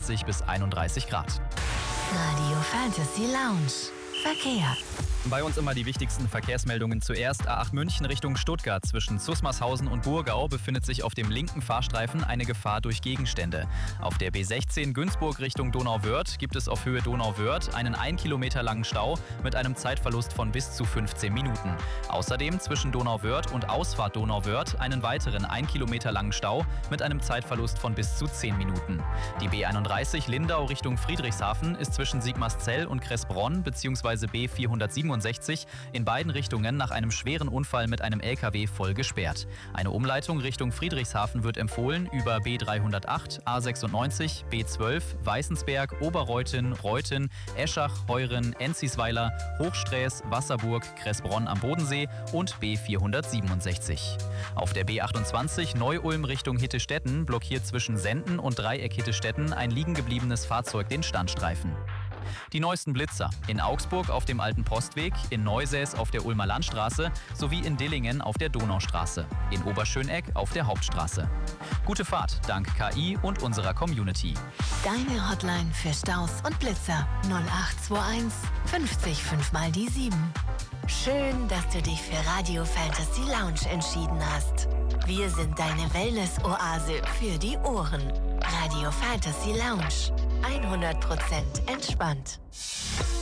20 bis 31 Grad. Radio Fantasy Lounge. Verkehr. Bei uns immer die wichtigsten Verkehrsmeldungen zuerst. A8 München Richtung Stuttgart zwischen Zusmarshausen und Burgau befindet sich auf dem linken Fahrstreifen eine Gefahr durch Gegenstände. Auf der B16 Günzburg Richtung Donauwörth gibt es auf Höhe Donauwörth einen 1 Kilometer langen Stau mit einem Zeitverlust von bis zu 15 Minuten. Außerdem zwischen Donauwörth und Ausfahrt Donauwörth einen weiteren 1 Kilometer langen Stau mit einem Zeitverlust von bis zu 10 Minuten. Die B31 Lindau Richtung Friedrichshafen ist zwischen Sigmarszell und Kressbronn bzw. B467 in beiden Richtungen nach einem schweren Unfall mit einem LKW voll gesperrt. Eine Umleitung Richtung Friedrichshafen wird empfohlen über B308, A96, B12, Weißensberg, Oberreuthen, Reuthen, Eschach, Heuren, Enzisweiler, Hochsträß, Wasserburg, Kressbronn am Bodensee und B467. Auf der B28 Neu-Ulm Richtung Hittestetten blockiert zwischen Senden und Dreieck Hittestetten ein liegen gebliebenes Fahrzeug den Standstreifen. Die neuesten Blitzer in Augsburg auf dem Alten Postweg, in Neusäß auf der Ulmer Landstraße sowie in Dillingen auf der Donaustraße, in Oberschöneck auf der Hauptstraße. Gute Fahrt dank KI und unserer Community. Deine Hotline für Staus und Blitzer 0821 50 5 mal die 7. Schön, dass du dich für Radio Fantasy Lounge entschieden hast. Wir sind deine Wellness-Oase für die Ohren. Radio Fantasy Lounge. 100% entspannt.